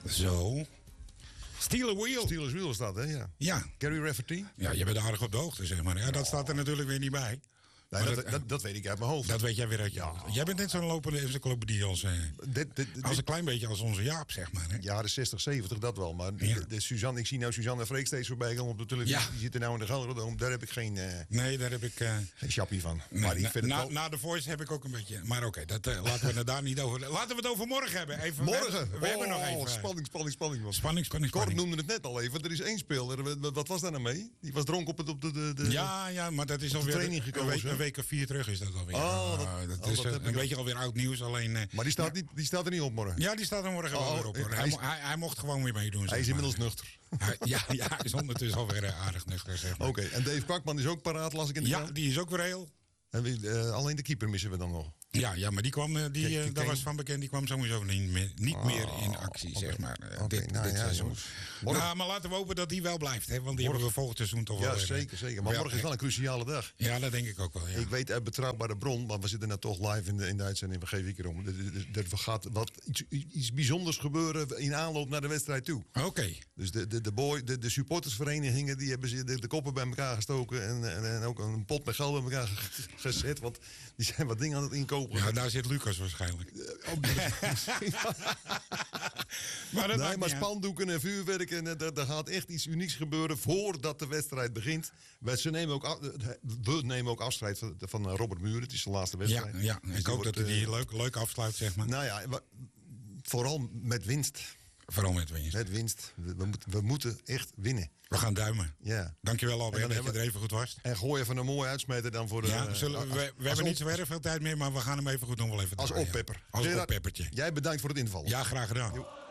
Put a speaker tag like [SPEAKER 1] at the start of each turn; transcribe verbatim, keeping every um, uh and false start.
[SPEAKER 1] Zo. Steal a Wheel.
[SPEAKER 2] Steelers Wheel is dat, hè? Ja.
[SPEAKER 1] Ja.
[SPEAKER 2] Gary Rafferty.
[SPEAKER 1] Ja, je bent aardig op de hoogte, zeg maar. Ja, dat staat er natuurlijk weer niet bij.
[SPEAKER 2] Nee, dat,
[SPEAKER 1] dat,
[SPEAKER 2] dat, dat weet ik uit mijn hoofd.
[SPEAKER 1] Dat weet jij weer uit je hoofd. Jij bent net zo'n lopende encyclopedie als, eh,
[SPEAKER 2] dit, dit, dit,
[SPEAKER 1] als een klein beetje als onze Jaap, zeg maar. Hè?
[SPEAKER 2] Jaren zestig, zeventig, dat wel. Maar
[SPEAKER 1] Ja.
[SPEAKER 2] de, de Suzanne, ik zie nou Suzanne en Freek steeds voorbij komen op de televisie.
[SPEAKER 1] Ja.
[SPEAKER 2] Die zitten nou in de Gelderdoom. Daar heb ik geen, uh,
[SPEAKER 1] Nee, daar heb ik... Uh,
[SPEAKER 2] geen chappie van.
[SPEAKER 1] nee,
[SPEAKER 2] maar ik
[SPEAKER 1] na,
[SPEAKER 2] vind het
[SPEAKER 1] na,
[SPEAKER 2] wel...
[SPEAKER 1] na de Voice heb ik ook een beetje... Maar oké, okay, dat uh, laten we het daar niet over... Laten we het over morgen hebben. Even,
[SPEAKER 2] Morgen?
[SPEAKER 1] We, hebben, we
[SPEAKER 2] oh,
[SPEAKER 1] hebben nog even...
[SPEAKER 2] Spanning, spanning, spanning. Man.
[SPEAKER 1] Spanning, spanning,
[SPEAKER 2] Cor
[SPEAKER 1] spanning.
[SPEAKER 2] noemde het net al even. Er is één speler. Wat was daar nou mee? Die was dronken op, het, op de, de, de...
[SPEAKER 1] Ja, ja, maar dat is alweer...
[SPEAKER 2] training
[SPEAKER 1] een,
[SPEAKER 2] gekomen,
[SPEAKER 1] week,
[SPEAKER 2] hè?
[SPEAKER 1] een week of vier terug is dat alweer.
[SPEAKER 2] Oh, dat,
[SPEAKER 1] uh, dat
[SPEAKER 2] oh,
[SPEAKER 1] is
[SPEAKER 2] dat
[SPEAKER 1] uh,
[SPEAKER 2] heb
[SPEAKER 1] een
[SPEAKER 2] ik
[SPEAKER 1] beetje alweer oud nieuws. Alleen, uh,
[SPEAKER 2] maar die staat,
[SPEAKER 1] ja.
[SPEAKER 2] niet, die staat er niet op morgen.
[SPEAKER 1] Ja, die staat er morgen wel
[SPEAKER 2] Oh,
[SPEAKER 1] weer op. Hoor.
[SPEAKER 2] hij
[SPEAKER 1] Hij,
[SPEAKER 2] is-
[SPEAKER 1] mo- hij, hij mocht gewoon weer meedoen.
[SPEAKER 2] Hij
[SPEAKER 1] zeg
[SPEAKER 2] is
[SPEAKER 1] maar.
[SPEAKER 2] inmiddels nuchter.
[SPEAKER 1] Hij- ja, ja, hij is ondertussen alweer uh, aardig nuchter, zeg maar.
[SPEAKER 2] Oké, okay. En Dave Kwakman is ook paraat, las ik in de
[SPEAKER 1] Ja,
[SPEAKER 2] krant.
[SPEAKER 1] die is ook weer heel.
[SPEAKER 2] En wie, uh, alleen de keeper missen we dan nog.
[SPEAKER 1] Ja, ja, maar die kwam, uh, die,
[SPEAKER 2] Kijk,
[SPEAKER 1] uh,
[SPEAKER 2] die
[SPEAKER 1] daar
[SPEAKER 2] ken-
[SPEAKER 1] was van bekend, die kwam sowieso niet meer, niet
[SPEAKER 2] Oh,
[SPEAKER 1] meer in actie,
[SPEAKER 2] oké.
[SPEAKER 1] zeg maar. Uh,
[SPEAKER 2] Oké,
[SPEAKER 1] dit
[SPEAKER 2] nou
[SPEAKER 1] dit
[SPEAKER 2] ja,
[SPEAKER 1] seizoen.
[SPEAKER 2] jongens. Morgen-
[SPEAKER 1] Nou, maar laten we hopen dat die wel blijft, hè, want die
[SPEAKER 2] Morgen-
[SPEAKER 1] hebben we volgend seizoen toch wel
[SPEAKER 2] Ja,
[SPEAKER 1] weer,
[SPEAKER 2] zeker, zeker. Maar
[SPEAKER 1] wel,
[SPEAKER 2] morgen is wel een cruciale dag.
[SPEAKER 1] Ja, dat denk ik ook wel, ja.
[SPEAKER 2] Ik weet uit betrouwbare bron, want we zitten nou toch live in de, in de uitzending van Geef ik erom. Er- er- Er gaat wat, iets, iets bijzonders gebeuren in aanloop naar de wedstrijd toe.
[SPEAKER 1] Oké. Okay.
[SPEAKER 2] Dus de, de, de, boy, de, de supportersverenigingen die hebben ze de, de koppen bij elkaar gestoken. En, en, en ook een pot met geld bij elkaar ge- gezet. Want die zijn wat dingen aan het inkopen.
[SPEAKER 1] Ja, daar zit Lucas waarschijnlijk.
[SPEAKER 2] Ook misschien.
[SPEAKER 1] Maar dat
[SPEAKER 2] Nee,
[SPEAKER 1] maakt
[SPEAKER 2] maar
[SPEAKER 1] niet uit.
[SPEAKER 2] spandoeken en vuurwerk. En er, er gaat echt iets unieks gebeuren voordat de wedstrijd begint. Wij, ze nemen ook, af- we nemen ook afscheid van, van Robert Muren. Het is de laatste
[SPEAKER 1] Ja,
[SPEAKER 2] wedstrijd.
[SPEAKER 1] ja.
[SPEAKER 2] Dus
[SPEAKER 1] ik hoop
[SPEAKER 2] wordt,
[SPEAKER 1] dat hij die
[SPEAKER 2] eh,
[SPEAKER 1] leuk, leuk afsluit, zeg maar.
[SPEAKER 2] Nou ja, wa- vooral met winst.
[SPEAKER 1] Vooral met winst.
[SPEAKER 2] Met winst. We, we, moeten, we moeten echt winnen.
[SPEAKER 1] We gaan duimen.
[SPEAKER 2] Ja.
[SPEAKER 1] Dankjewel Albert
[SPEAKER 2] En
[SPEAKER 1] dat
[SPEAKER 2] dan
[SPEAKER 1] je er
[SPEAKER 2] hebben
[SPEAKER 1] even goed was.
[SPEAKER 2] En gooi even een mooi uitsmijter dan voor de...
[SPEAKER 1] Ja, zullen, we we
[SPEAKER 2] als
[SPEAKER 1] hebben niet
[SPEAKER 2] op-
[SPEAKER 1] zo erg veel tijd meer, maar we gaan hem even goed nog wel even
[SPEAKER 2] Als
[SPEAKER 1] draaien.
[SPEAKER 2] oppepper.
[SPEAKER 1] Als
[SPEAKER 2] Gerard,
[SPEAKER 1] oppeppertje.
[SPEAKER 2] Jij bedankt voor het invallen.
[SPEAKER 1] Ja, graag gedaan.